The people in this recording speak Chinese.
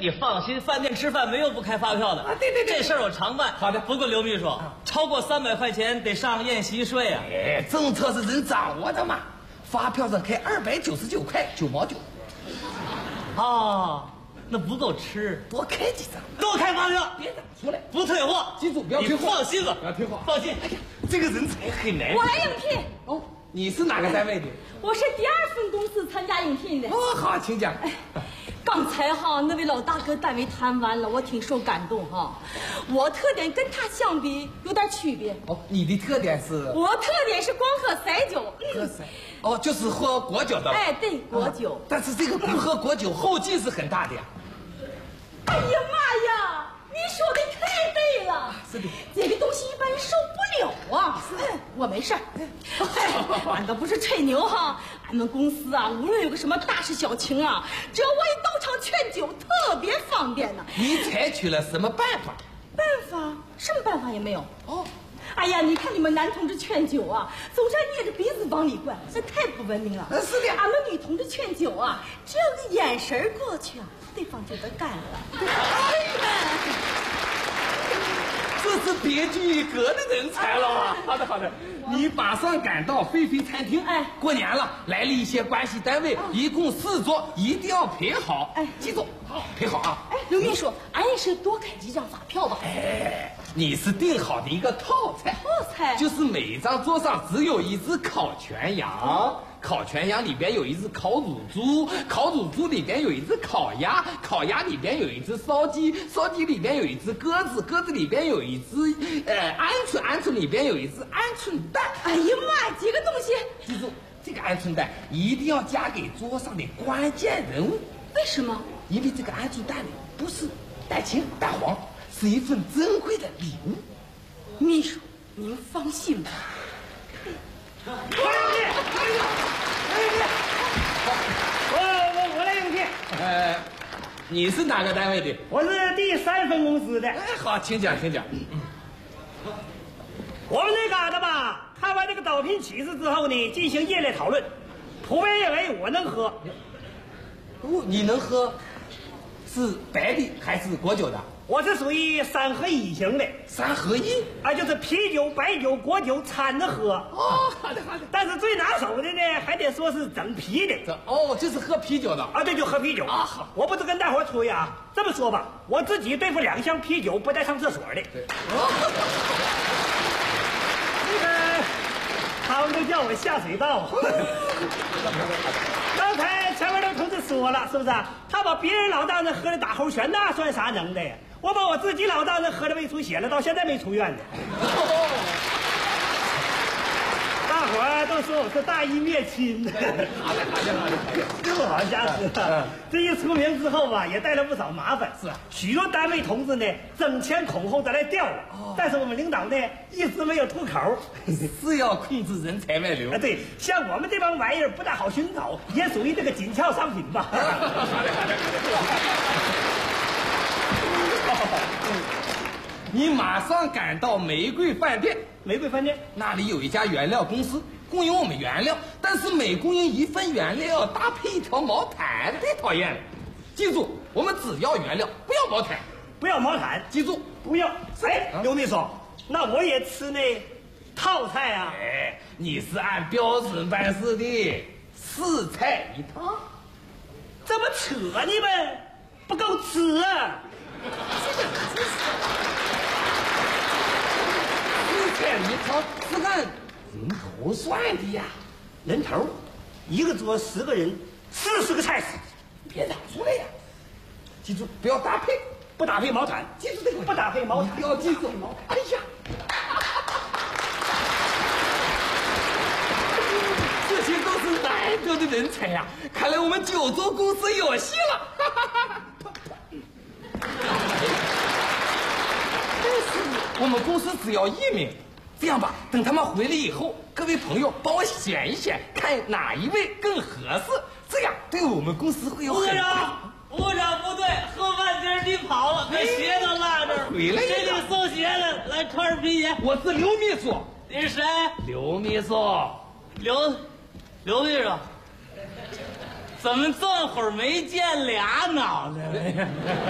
你放心，饭店吃饭没有不开发票的。 啊，对， 这事儿我常办。 好的。 不过刘秘书，超过300块钱得上宴席税啊。 哎，政策是人掌握的嘛，发票上开299块9毛9。 哦，那不够吃， 多开几张， 多开发票， 别打出来， 不退货。 记住不要退货， 你放心吧， 不要退货， 放心。 哎呀，这个人才很难。 我来应聘。 哦，你是哪个单位的？ 我是第2份公司参加应聘的。 哦，好，请讲。 刚才哈那位老大哥单位谈完了，我挺受感动哈。我特点跟他相比有点区别。 哦，你的特点是？ 我特点是光喝白酒。 喝色。哦，就是喝果酒的。 哎，对，果酒。 但是这个不喝果酒后劲是很大的呀。 哎呀妈呀！你说的太对了， 是的， 这个东西一般人受不了啊。我没事儿，俺都不是吹牛哈。俺们公司啊，无论有个什么大事小情啊，只要我一到场劝酒，特别方便呢。 你采取了什么办法？ 办法？什么办法也没有。 哦， 哎呀，你看你们男同志劝酒啊，总是捏着鼻子往里灌，这太不文明了。 是的， 俺们女同志劝酒啊，只要个眼神过去啊，对方就得干了。 这是别具一格的人才了。好的，好的，你马上赶到菲菲餐厅。 哎， 过年了，来了一些关系单位，一共4桌，一定要陪好。 哎， 记住，好，陪好啊。 哎，刘秘书，俺也是多开几张发票吧。 哎，你是订好的一个套餐。 套餐就是每一张桌上只有一只烤全羊。烤全羊里边有一只烤乳猪，烤乳猪里边有一只烤鸭，烤鸭里边有一只烧鸡，烧鸡里边有一只鸽子，鸽子里边有一只鹌鹑，鹌鹑里边有一只鹌鹑蛋。 哎呀妈，几个东西！ 记住，这个鹌鹑蛋一定要加给桌上的关键人物。 为什么？ 因为这个鹌鹑蛋呢，不是蛋清蛋黄，是一份珍贵的礼物。 秘书，您放心吧。 我来应聘。 你是哪个单位的？ 我是第3份公司的。 哎，好，请讲，请讲。 我们这嘎达吧，看完这个招聘启事之后呢，进行业内讨论，普遍认为我能喝。 哦，你能喝，是白的还是果酒的？ 我是属于3合1型的。 3合1 啊，就是啤酒、白酒、果酒掺着喝。 哦，好的好的。 但是最拿手的呢，还得说是整啤的。 就是喝啤酒的啊，对，就喝啤酒啊。好， 我不是跟大伙吹啊，这么说吧，我自己对付2箱啤酒不带上厕所的。 对。 那个，他们都叫我下水道。刚才前面那同志说了，是不是？他把别人老丈人喝的打猴拳，那算啥能耐呀？我把我自己老丈人喝的胃出血了，到现在没出院呢。大伙儿都说我是大义灭亲。 好的。 这不好下子，这一出名之后吧，也带来不少麻烦。 是啊， 许多单位同志呢争先恐后的来调我，但是我们领导呢一直没有出口。 是要控制人才外流。 对，像我们这帮玩意儿不大好寻找，也属于这个紧俏商品吧。 你马上赶到玫瑰饭店。 玫瑰饭店那里有一家原料公司供应我们原料，但是每供应一份原料搭配一条毛毯，太讨厌了。记住，我们只要原料，不要毛毯。 不要毛毯， 记住， 不要。哎，刘秘书，那我也吃那套菜啊。 哎，你是按标准办事的，4菜1汤。 这不扯你们不够吃啊。 4菜1汤是按人头算的呀。 人头，一个桌10个人，40个菜式， 别打出来呀。记住，不要搭配， 不搭配毛毯。 记住这个， 不搭配毛毯， 不要记住。哎呀，这些都是难得的人才呀！看来我们九州公司有戏了。但是我们公司只要1名。这样吧，等他们回来以后，各位朋友帮我选一选，看哪一位更合适，这样对我们公司会有很大。 部长不对，喝半截你跑了，把鞋都落这儿， 回来给你送鞋了，来穿上皮鞋。 我是刘秘书。 你是谁？ 刘秘书。 刘秘书，怎么这会儿没见俩脑袋？